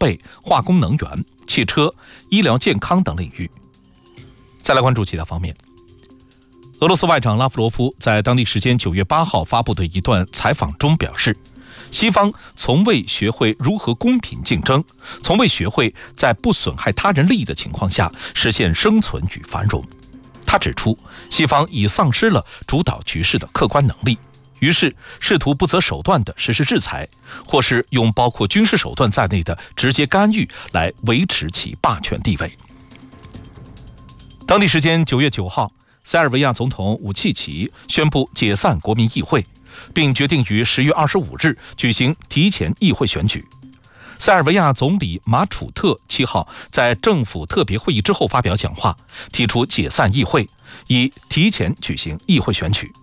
备、化工能源、汽车、医疗健康等领域。再来关注其他方面。俄罗斯外长拉夫罗夫在当地时间9月8号发布的一段采访中表示，西方从未学会如何公平竞争，从未学会在不损害他人利益的情况下实现生存与繁荣。他指出，西方已丧失了主导局势的客观能力，于是试图不择手段地实施制裁，或是用包括军事手段在内的直接干预来维持其霸权地位。当地时间9月9号，塞尔维亚总统武契奇宣布解散国民议会，并决定于10月25日举行提前议会选举。塞尔维亚总理马楚特7号在政府特别会议之后发表讲话，提出解散议会，以提前举行议会选举。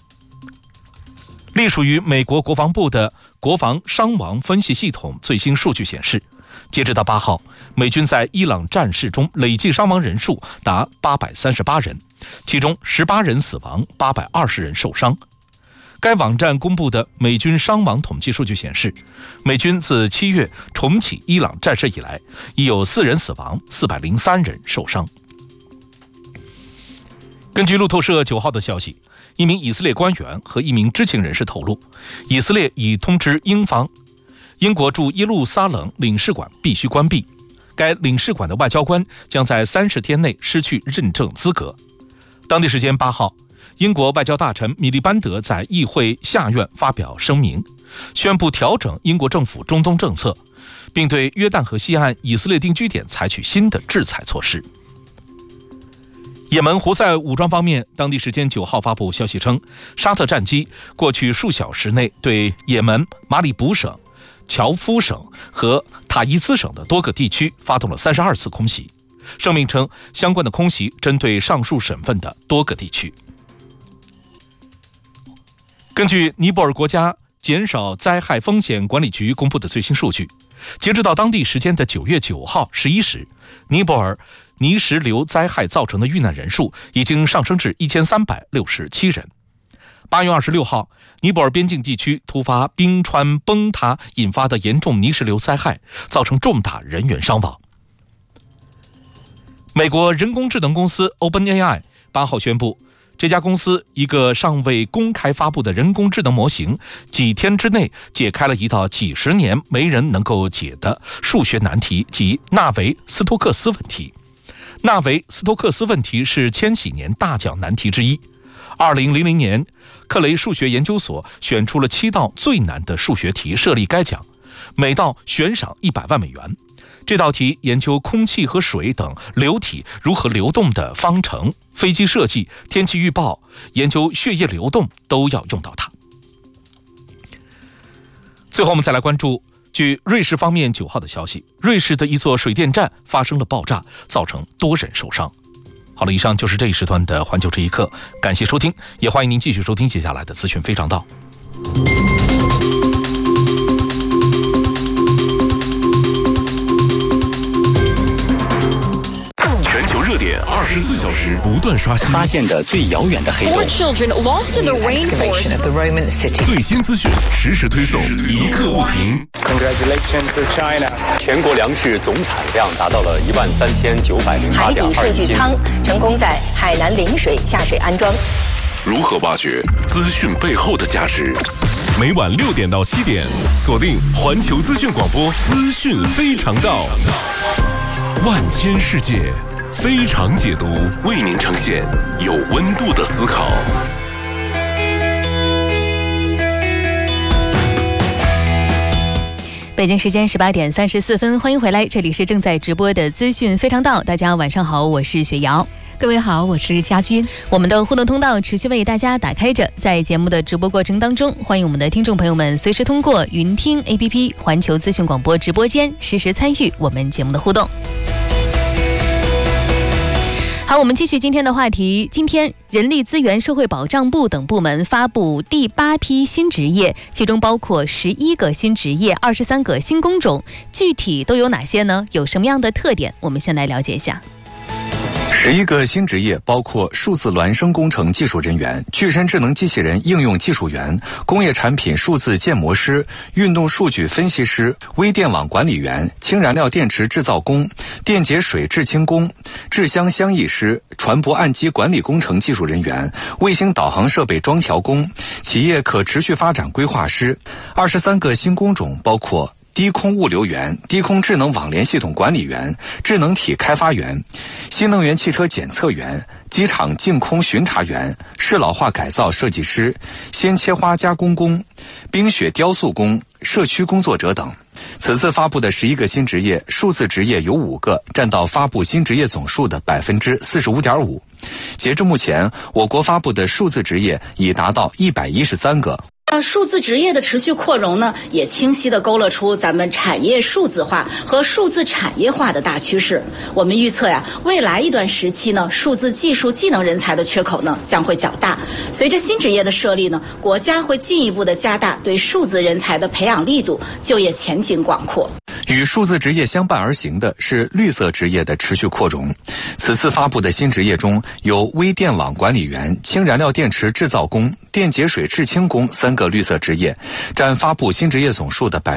隶属于美国国防部的国防伤亡分析系统最新数据显示，截止到8号，美军在伊朗战事中累计伤亡人数达838人，其中18人死亡，820人受伤。该网站公布的美军伤亡统计数据显示，美军自7月重启伊朗战事以来，已有4人死亡，403人受伤。根据路透社9号的消息，一名以色列官员和一名知情人士透露，以色列已通知英方，英国驻耶路撒冷领事馆必须关闭，该领事馆的外交官将在30天内失去认证资格。当地时间8号，英国外交大臣米利班德在议会下院发表声明，宣布调整英国政府中东政策，并对约旦河西岸以色列定居点采取新的制裁措施。也门胡塞武装方面，当地时间9号发布消息称，沙特战机过去数小时内对也门马里卜省、乔夫省和塔伊斯省的多个地区发动了32次空袭。声明称，相关的空袭针对上述省份的多个地区。根据尼泊尔国家减少灾害风险管理局公布的最新数据，截止到当地时间的9月9号11时，尼泊尔泥石流灾害造成的遇难人数已经上升至1367人。8月26号，尼泊尔边境地区突发冰川崩塌引发的严重泥石流灾害，造成重大人员伤亡。美国人工智能公司 OpenAI 8号宣布，这家公司一个尚未公开发布的人工智能模型，几天之内解开了一道几十年没人能够解的数学难题，即纳维斯托克斯问题。纳维斯托克斯问题是千禧年大奖难题之一。2000年，克雷数学研究所选出了7道最难的数学题设立该奖，每道悬赏100万美元。这道题研究空气和水等流体如何流动的方程，飞机设计、天气预报、研究血液流动都要用到它。最后我们再来关注，据瑞士方面9号的消息，瑞士的一座水电站发生了爆炸，造成多人受伤。好了，以上就是这一时段的环球这一刻，感谢收听，也欢迎您继续收听接下来的资讯非常道。全球热点24小时不断刷新， 发现的最遥远的黑洞， 4 children lost in the rainforest of the Roman city， 最新资讯实时推送，一刻不停。 Congratulations to China！ 全国粮食总产量达到了13908.2 海底数据舱成功在海南陵水下水安装。 如何挖掘资讯背后的价值？每晚6点到7点，锁定环球资讯广播，资讯非常道，万千世界非常解读，为您呈现有温度的思考。 北京时间18点34分，欢迎回来，这里是正在直播的资讯非常道。大家晚上好，我是雪瑶。 各位好，我是佳君。 我们的互动通道持续为大家打开着，在节目的直播过程当中，欢迎我们的听众朋友们随时通过云听 APP 环球资讯广播直播间实时参与我们节目的互动。好，我们继续今天的话题。今天人力资源社会保障部等部门发布第8批新职业，其中包括11个新职业，23个新工种，具体都有哪些呢？有什么样的特点？我们先来了解一下。 11个新职业包括数字孪生工程技术人员、具身智能机器人应用技术员、工业产品数字建模师、运动数据分析师、微电网管理员、氢燃料电池制造工、电解水制氢工、制箱箱译师、船舶岸基管理工程技术人员、卫星导航设备装调工、企业可持续发展规划师。23个新工种包括低空物流员、低空智能网联系统管理员、智能体开发员、新能源汽车检测员、机场净空巡查员、适老化改造设计师、鲜切花加工工、冰雪雕塑工、社区工作者等。此次发布的11个新职业，数字职业有5个，占到发布新职业总数的 45.5%。截至目前，我国发布的数字职业已达到113个。 数字职业的持续扩容呢，也清晰地勾勒出咱们产业数字化和数字产业化的大趋势。我们预测呀，未来一段时期呢，数字技术技能人才的缺口呢将会较大。随着新职业的设立呢，国家会进一步的加大对数字人才的培养力度，就业前景广阔。 与数字职业相伴而行的是绿色职业的持续扩容。此次发布的新职业中有微电网管理员、氢燃料电池制造工、电解水制氢工3个绿色职业，占发布新职业总数的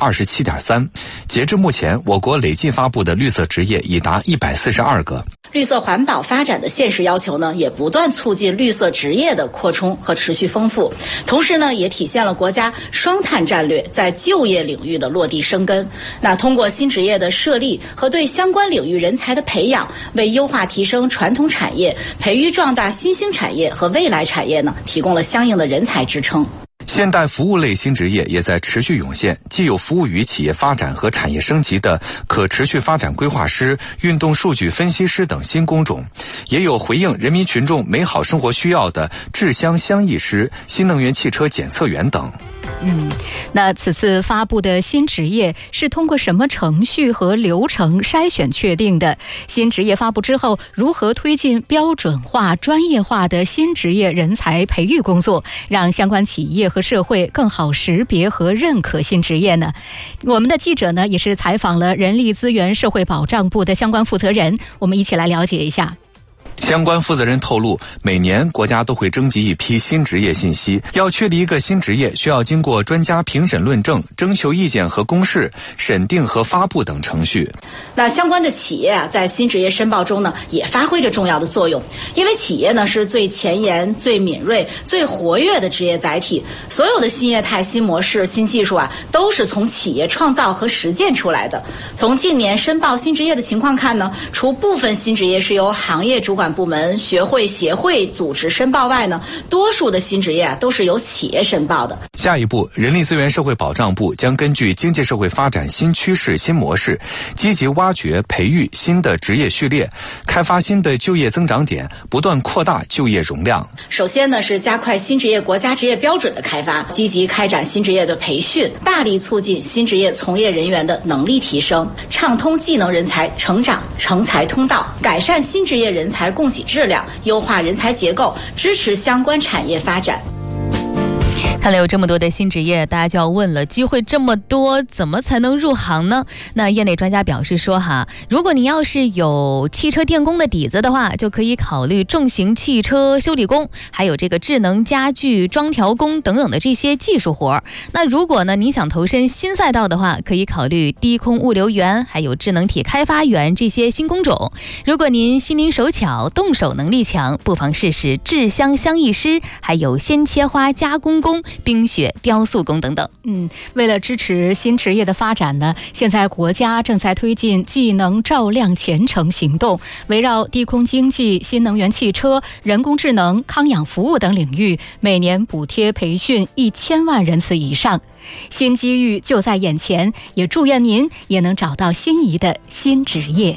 27.3%。截至目前，我国累计发布的绿色职业已达142个。 绿色环保发展的现实要求呢，也不断促进绿色职业的扩充和持续丰富，同时呢，也体现了国家双碳战略在就业领域的落地生根。那通过新职业的设立和对相关领域人才的培养，为优化提升传统产业、培育壮大新兴产业和未来产业呢，提供了相应的人才支撑。 现代服务类新职业也在持续涌现，既有服务于企业发展和产业升级的可持续发展规划师、运动数据分析师等新工种，也有回应人民群众美好生活需要的制箱箱译师、新能源汽车检测员等。 那此次发布的新职业是通过什么程序和流程筛选确定的？新职业发布之后，如何推进标准化、专业化的新职业人才培育工作，让相关企业和社会更好识别和认可新职业呢？我们的记者呢也是采访了人力资源社会保障部的相关负责人，我们一起来了解一下。 相关负责人透露，每年国家都会征集一批新职业信息，要确立一个新职业，需要经过专家评审论证、征求意见和公示、审定和发布等程序。 那相关的企业啊，在新职业申报中呢，也发挥着重要的作用。因为企业呢是最前沿、最敏锐、最活跃的职业载体，所有的新业态、新模式、新技术啊，都是从企业创造和实践出来的。从近年申报新职业的情况看呢，除部分新职业是由行业主管部门、学会、协会组织申报外呢，多数的新职业啊都是由企业申报的。 下一步，人力资源社会保障部将根据经济社会发展新趋势、新模式，积极挖掘、培育新的职业序列，开发新的就业增长点，不断扩大就业容量。 首先呢，是加快新职业国家职业标准的开发，积极开展新职业的培训，大力促进新职业从业人员的能力提升，畅通技能人才成长成才通道，改善新职业人才供给质量，优化人才结构，支持相关产业发展。 看来有这么多的新职业，大家就要问了，机会这么多，怎么才能入行呢？那业内专家表示说如果你要是有汽车电工的底子的话，就可以考虑重型汽车修理工，还有这个智能家具装调工等等的这些技术活。那如果呢你想投身新赛道的话，可以考虑低空物流员，还有智能体开发员这些新工种。如果您心灵手巧、动手能力强，不妨试试制箱箱译师，还有鲜切花加工工、冰雪雕塑工等等。 为了支持新职业的发展呢，现在国家正在推进技能照亮前程行动，围绕低空经济、新能源汽车、人工智能、康养服务等领域，每年补贴培训1000万人次以上。新机遇就在眼前，也祝愿您也能找到心仪的新职业。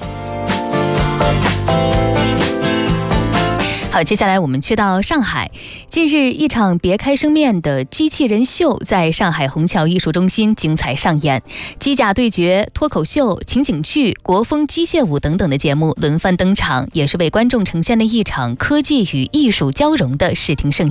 好，接下来我们去到上海。近日，一场别开生面的机器人秀在上海虹桥艺术中心精彩上演，机甲对决、脱口秀、情景剧、国风机械舞等等的节目轮番登场，也是为观众呈现了一场科技与艺术交融的视听盛宴。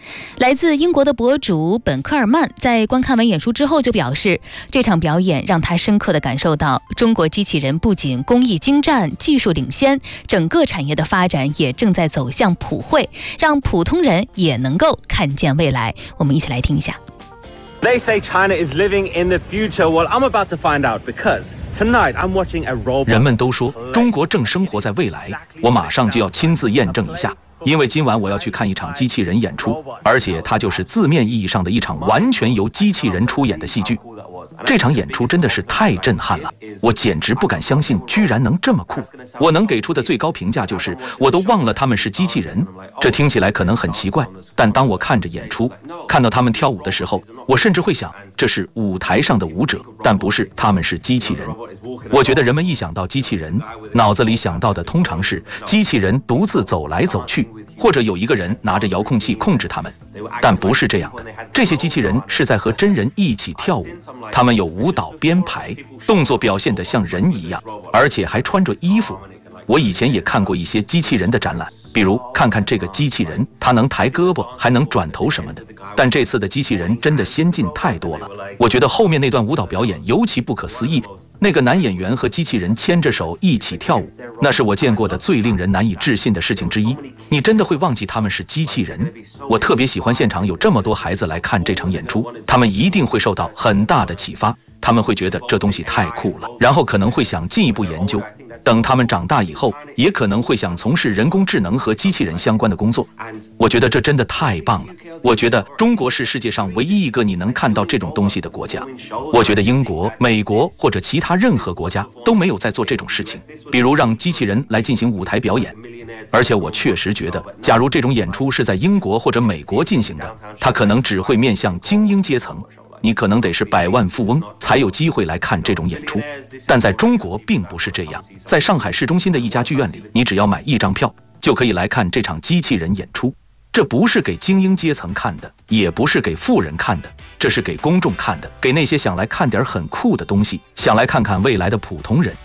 来自英国的博主本科尔曼在观看完演出之后就表示，这场表演让他深刻地感受到中国机器人不仅工艺精湛、技术领先，整个产业的发展也正在走向普惠，让普通人也能够看见未来。我们一起来听一下。 They say China is living in the future. Well, I'm about to find out because tonight I'm watching a robot. 人们都说中国正生活在未来，我马上就要亲自验证一下。因为今晚我要去看一场机器人演出，而且它就是字面意义上的一场完全由机器人出演的戏剧。这场演出真的是太震撼了，我简直不敢相信居然能这么酷。我能给出的最高评价就是我都忘了他们是机器人。这听起来可能很奇怪，但当我看着演出，看到他们跳舞的时候，我甚至会想这是舞台上的舞者，但不是，他们是机器人。我觉得人们一想到机器人，脑子里想到的通常是机器人独自走来走去，或者有一个人拿着遥控器控制他们，但不是这样的。这些机器人是在和真人一起跳舞，他们有舞蹈编排，动作表现得像人一样，而且还穿着衣服。我以前也看过一些机器人的展览，比如看看这个机器人，它能抬胳膊，还能转头什么的。但这次的机器人真的先进太多了。我觉得后面那段舞蹈表演尤其不可思议，那个男演员和机器人牵着手一起跳舞，那是我见过的最令人难以置信的事情之一。你真的会忘记他们是机器人。我特别喜欢现场有这么多孩子来看这场演出，他们一定会受到很大的启发，他们会觉得这东西太酷了，然后可能会想进一步研究。等他们长大以后，也可能会想从事人工智能和机器人相关的工作。我觉得这真的太棒了。我觉得中国是世界上唯一一个你能看到这种东西的国家。我觉得英国、美国或者其他任何国家都没有在做这种事情，比如让机器人来进行舞台表演。而且我确实觉得，假如这种演出是在英国或者美国进行的，它可能只会面向精英阶层。你可能得是百万富翁才有机会来看这种演出，但在中国并不是这样。在上海市中心的一家剧院里，你只要买1张票就可以来看这场机器人演出。这不是给精英阶层看的，也不是给富人看的，这是给公众看的，给那些想来看点很酷的东西，想来看看未来的普通人。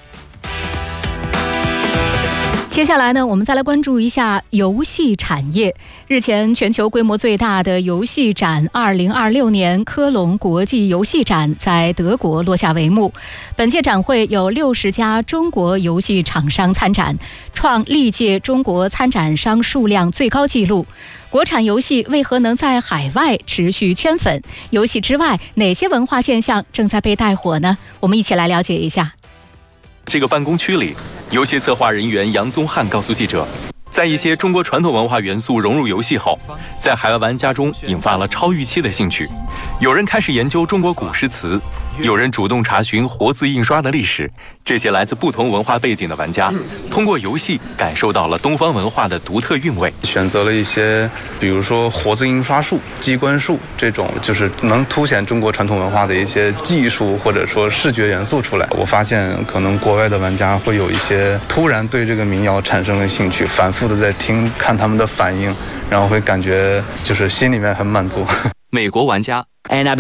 接下来呢，我们再来关注一下游戏产业。日前，全球规模最大的游戏展2026年科隆国际游戏展在德国落下帷幕。本届展会有60家中国游戏厂商参展，创历届中国参展商数量最高纪录。国产游戏为何能在海外持续圈粉？游戏之外，哪些文化现象正在被带火呢？我们一起来了解一下。 这个办公区里，游戏策划人员杨宗翰告诉记者，在一些中国传统文化元素融入游戏后，在海外玩家中引发了超预期的兴趣。有人开始研究中国古诗词，有人主动查询活字印刷的历史。这些来自不同文化背景的玩家，通过游戏感受到了东方文化的独特韵味。 选择了一些，比如说活字印刷术、机关术这种，就是能凸显中国传统文化的一些技术或者说视觉元素出来。我发现可能国外的玩家会有一些突然对这个民谣产生了兴趣，反复的在听看他们的反应，然后会感觉就是心里面很满足。 美国玩家。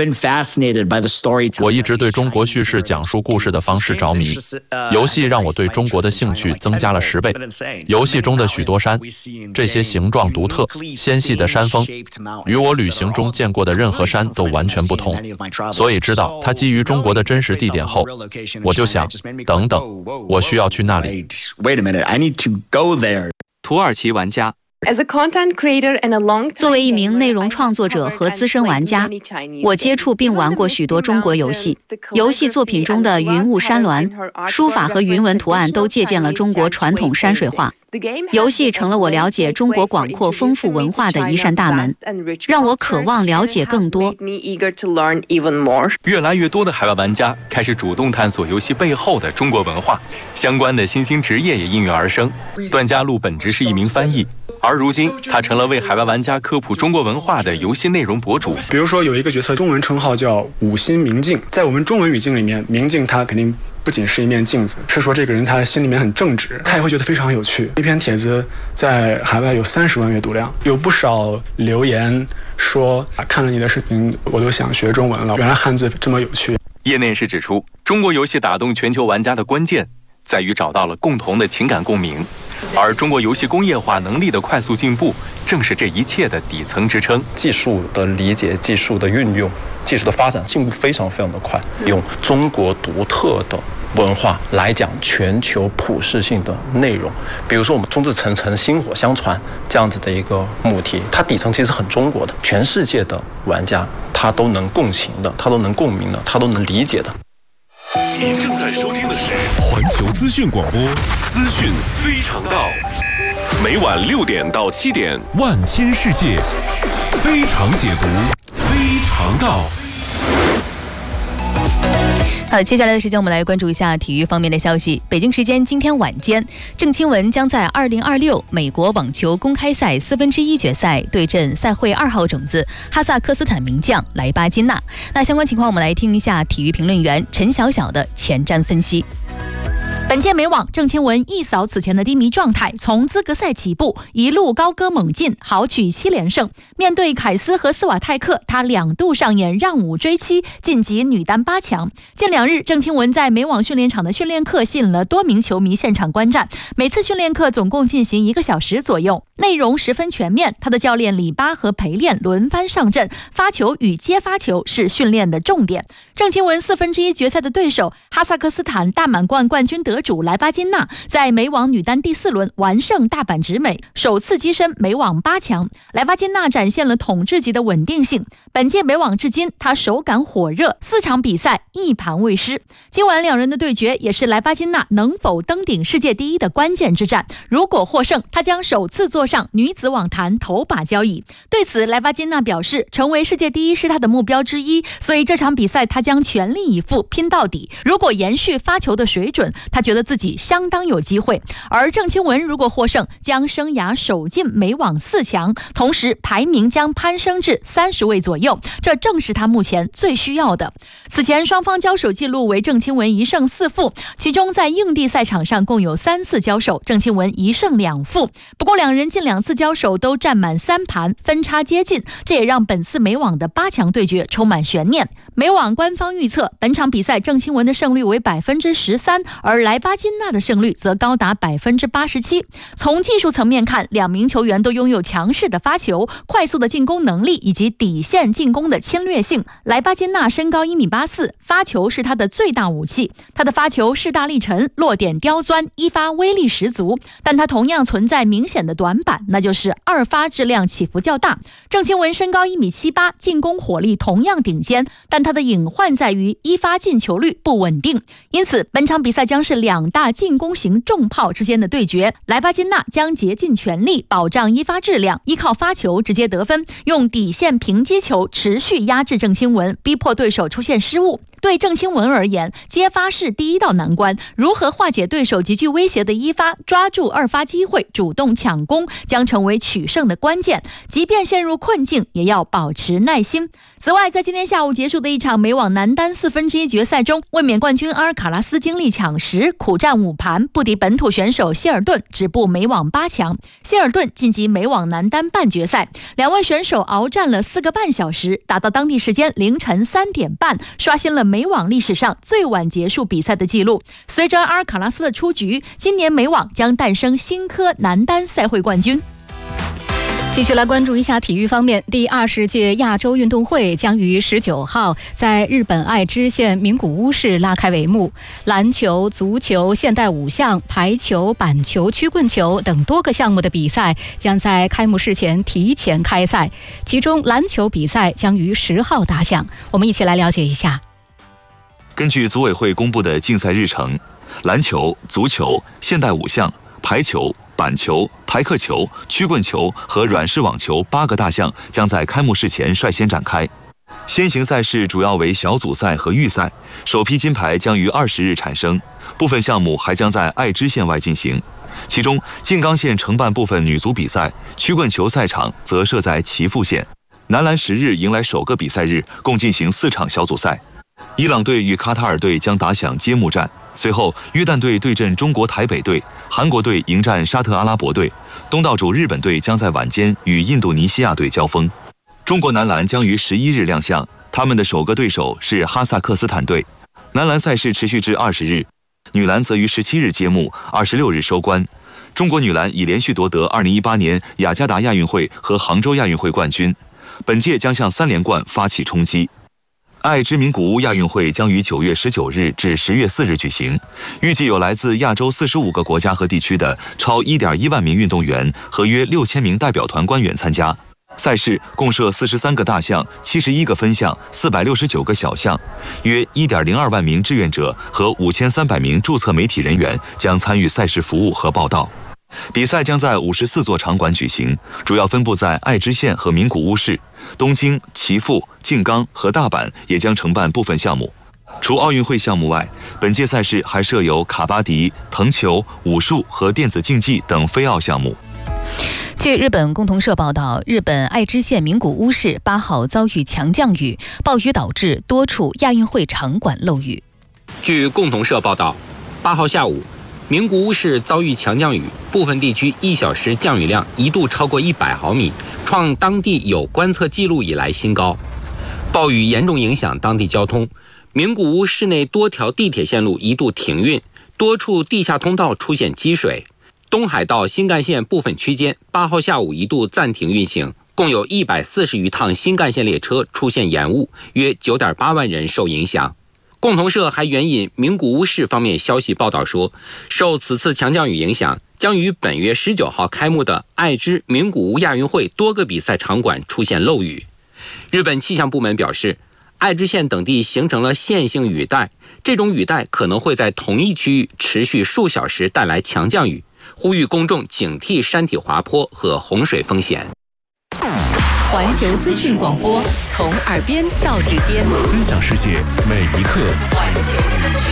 我一直对中国叙事讲述故事的方式着迷，游戏让我对中国的兴趣增加了10倍。游戏中的许多山，这些形状独特、纤细的山峰，与我旅行中见过的任何山都完全不同。所以知道它基于中国的真实地点后，我就想，等等，我需要去那里。 土耳其玩家。 作为一名内容创作者和资深玩家，我接触并玩过许多中国游戏。游戏作品中的云雾山峦、书法和云纹图案都借鉴了中国传统山水画。游戏成了我了解中国广阔丰富文化的一扇大门，让我渴望了解更多。 越来越多的海外玩家开始主动探索游戏背后的中国文化，相关的新兴职业也应运而生。段嘉璐本职是一名翻译，而如今他成了为海外玩家科普中国文化的游戏内容博主。 比如说有一个角色中文称号叫五心明镜，在我们中文语境里面，明镜它肯定不仅是一面镜子，是说这个人他心里面很正直，他也会觉得非常有趣。一篇帖子在海外有30万阅读量，有不少留言说看了你的视频我都想学中文了，原来汉字这么有趣。 业内人士指出，中国游戏打动全球玩家的关键在于找到了共同的情感共鸣。 而中国游戏工业化能力的快速进步，正是这一切的底层支撑。 技术的理解、技术的运用、技术的发展进步非常非常的快，用中国独特的文化来讲全球普适性的内容，比如说我们众志成城、薪火相传这样子的一个母题，它底层其实很中国的，全世界的玩家他都能共情的，他都能共鸣的，他都能理解的。 您正在收听的是环球资讯广播，资讯非常道，每晚6点到7点，万千世界非常解读，非常道。 好，接下来的时间我们来关注一下体育方面的消息。北京时间今天晚间，郑钦文将在2026美国网球公开赛1/4决赛对阵赛会2号种子哈萨克斯坦名将莱巴金纳。那相关情况我们来听一下体育评论员陈晓晓的前瞻分析。 本届美网，郑钦文一扫此前的低迷状态，从资格赛起步，一路高歌猛进，豪取7连胜。面对凯斯和斯瓦泰克，他2度上演让5追7，晋级女单8强。近2日，郑钦文在美网训练场的训练课吸引了多名球迷现场观战。每次训练课总共进行1个小时左右，内容十分全面。他的教练李巴和陪练轮番上阵，发球与接发球是训练的重点。郑钦文1/4决赛的对手哈萨克斯坦大满贯冠军得主莱巴金纳，在美网女单第4轮完胜大阪直美，首次跻身美网8强。莱巴金纳展现了统治级的稳定性，本届美网至今，他手感火热，4场比赛1盘未失。今晚2人的对决也是莱巴金纳能否登顶世界第1的关键之战。如果获胜，他将首次坐上女子网坛头把交椅。对此，莱巴金纳表示，成为世界第1是他的目标之一，所以这场比赛他将全力以赴拼到底。如果延续发球的水准，他觉得自己相当有机会。而郑钦文如果获胜，将生涯首进美网4强，同时排名将攀升至30位左右，这正是他目前最需要的。此前双方交手记录为郑钦文1胜4负，其中在硬地赛场上共有3次交手，郑钦文1胜2负。不过2人近2次交手都占满3盘，分差接近，这也让本次美网的8强对决充满悬念。美网官方预测，本场比赛郑钦文的胜率为13%，而莱巴金纳的胜率则高达87%。从技术层面看，2名球员都拥有强势的发球、快速的进攻能力以及底线进攻的侵略性。莱巴金纳身高1.84米，发球是他的最大武器。他的发球势大力沉，落点刁钻，一发威力十足。但他同样存在明显的短板，那就是2发质量起伏较大。郑钦文身高1.78米，进攻火力同样顶尖，但他的隐患在于1发进球率不稳定。因此，本场比赛将是2大进攻型重炮之间的对决。莱巴金纳将竭尽全力保障1发质量，依靠发球直接得分，用底线平击球持续压制郑钦文，逼迫对手出现失误。对郑钦文而言，接发是第一道难关，如何化解对手极具威胁的1发，抓住2发机会，主动抢攻，将成为取胜的关键。即便陷入困境，也要保持耐心。此外，在今天下午结束的一场美网男单1/4决赛中，卫冕冠军阿尔卡拉斯经历抢食，苦战5盘，不敌本土选手希尔顿，止步美网8强。希尔顿晋级美网男单半决赛，2位选手鏖战了4个半小时，打到当地时间凌晨3点半，刷新了美网历史上最晚结束比赛的记录。随着阿尔卡拉斯的出局，今年美网将诞生新科男单赛会冠军。 继续来关注一下体育方面，第20届亚洲运动会将于19号在日本爱知县名古屋市拉开帷幕。篮球、足球、现代5项、排球、板球、曲棍球等多个项目的比赛将在开幕式前提前开赛，其中篮球比赛将于10号打响。我们一起来了解一下。 根据组委会公布的竞赛日程，篮球、足球、现代5项、排球、板球、台克球、曲棍球和软式网球8个大项将在开幕式前率先展开。先行赛事主要为小组赛和预赛，首批金牌将于20日产生，部分项目还将在爱知县外进行。其中，静冈县承办部分女足比赛，曲棍球赛场则设在岐阜县。男篮10日迎来首个比赛日，共进行4场小组赛。伊朗队与卡塔尔队将打响揭幕战，随后约旦队对阵中国台北队，韩国队迎战沙特阿拉伯队，东道主日本队将在晚间与印度尼西亚队交锋。中国男篮将于11日亮相，他们的首个对手是哈萨克斯坦队。男篮赛事持续至20日，女篮则于17日揭幕，26日收官。 中国女篮已连续夺得2018年雅加达亚运会和杭州亚运会冠军，本届将向3连冠发起冲击。爱之名古屋亚运会将于9月19日至10月4日举行，预计有来自亚洲45个国家和地区的超1.1万名运动员和约6000名代表团官员参加。赛事共设43个大项、71个分项、469个小项，约1.02万名志愿者和5300名注册媒体人员将参与赛事服务和报道。比赛将在54座场馆举行，主要分布在爱知县和名古屋市，东京、岐阜、静冈和大阪也将承办部分项目。除奥运会项目外，本届赛事还设有卡巴迪、藤球、武术和电子竞技等非奥项目。 据日本共同社报道，日本爱知县名古屋市8号遭遇强降雨，暴雨导致多处亚运会场馆漏雨。 据共同社报道，8号下午，名古屋市遭遇强降雨，部分地区1小时降雨量一度超过100毫米，创当地有观测记录以来新高。暴雨严重影响当地交通，名古屋市内多条地铁线路一度停运，多处地下通道出现积水。东海道新干线部分区间8号下午一度暂停运行，共有140余趟新干线列车出现延误，约9.8万人受影响。共同社还援引名古屋市方面消息报道说，受此次强降雨影响，将于本月19号开幕的爱知名古屋亚运会多个比赛场馆出现漏雨。日本气象部门表示，爱知县等地形成了线性雨带，这种雨带可能会在同一区域持续数小时，带来强降雨，呼吁公众警惕山体滑坡和洪水风险。 环球资讯广播，从耳边到指尖， 分享世界每一刻。 环球资讯。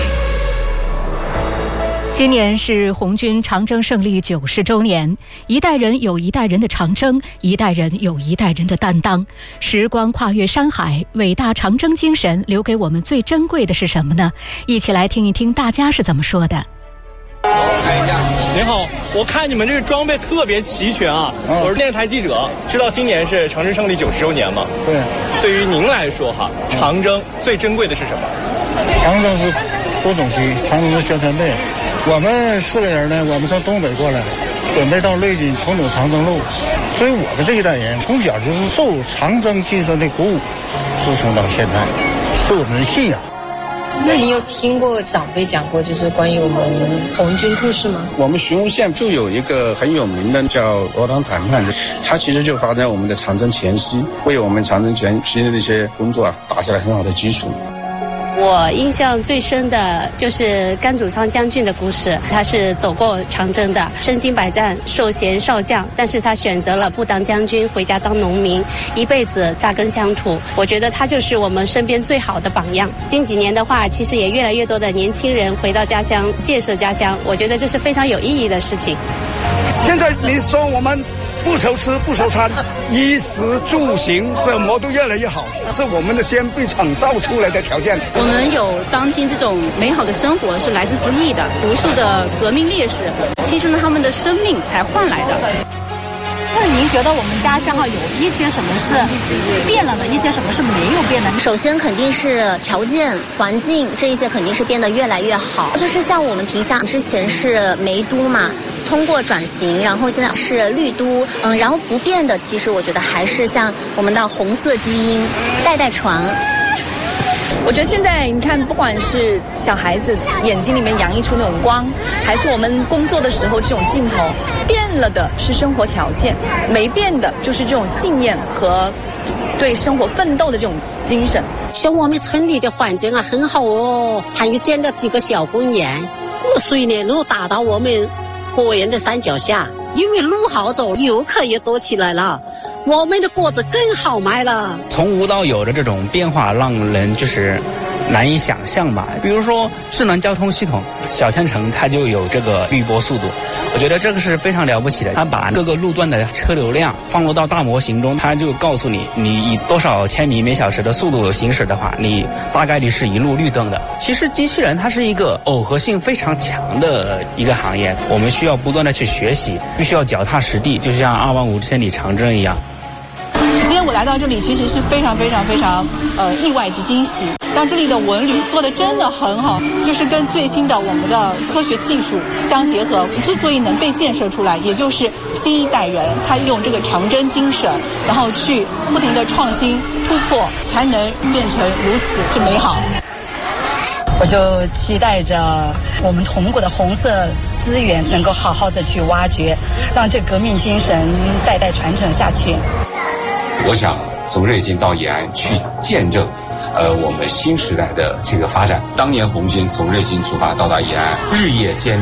今年是红军长征胜利90周年，一代人有一代人的长征，一代人有一代人的担当。时光跨越山海，伟大长征精神留给我们最珍贵的是什么呢？一起来听一听大家是怎么说的。 您好，我看你们这个装备特别齐全啊！我是电视台记者，知道今年是长征胜利90周年吗？ 对。 对于您来说哈，长征最珍贵的是什么？ 长征是播种机，长征是宣传队。我们4个人呢，我们从东北过来，准备到瑞金重走长征路，所以我们这一代人从小就是受长征精神的鼓舞，支撑到现在，是我们的信仰。 那你有听过长辈讲过就是关于我们红军故事吗？ 我们寻乌县就有一个很有名的叫罗塘谈判，它其实就发生在我们的长征前夕，为我们长征前夕的那些工作打下了很好的基础。 我印象最深的就是甘祖昌将军的故事，他是走过长征的，身经百战，受衔少将，但是他选择了不当将军，回家当农民，一辈子扎根乡土。我觉得他就是我们身边最好的榜样。近几年的话，其实也越来越多的年轻人回到家乡，建设家乡，我觉得这是非常有意义的事情。 现在你说我们不愁吃不愁穿，衣食住行什么都越来越好，是我们的先辈创造出来的条件。 我们有当今这种美好的生活是来之不易的，无数的革命烈士牺牲了他们的生命才换来的。 那您觉得我们家乡有一些什么是变了的，一些什么是没有变的？ 首先肯定是条件、环境这一些肯定是变得越来越好。就是像我们萍乡之前是煤都嘛，通过转型，然后现在是绿都，然后不变的，其实我觉得还是像我们的红色基因代代传。 我觉得现在你看，不管是小孩子眼睛里面洋溢出那种光，还是我们工作的时候这种劲头，变了的是生活条件，没变的就是这种信念和对生活奋斗的这种精神。 像我们村里的环境很好哦，还有建了几个小公园，过水呢路打到我们果园的山脚下，因为路好走，游客也多起来了，我们的果子更好卖了。 从无到有的这种变化让人就是难以想象吧。比如说智能交通系统，小县城它就有这个滤波速度，我觉得这个是非常了不起的。它把各个路段的车流量放入到大模型中，它就告诉你，你以多少千米每小时的速度行驶的话，你大概率是一路绿灯的。其实机器人它是一个耦合性非常强的一个行业，我们需要不断的去学习，必须要脚踏实地，就像25000里长征一样。 今天我来到这里其实是非常意外及惊喜。让这里的文旅做得真的很好，就是跟最新的我们的科学技术相结合，之所以能被建设出来，也就是新一代人他用这个长征精神，然后去不停地创新突破，才能变成如此之美好。 我就期待着我们铜鼓的红色资源能够好好的去挖掘，让这革命精神代代传承下去。 我想从瑞金到延安去见证我们新时代的这个发展。当年红军从瑞金出发到达延安，日夜兼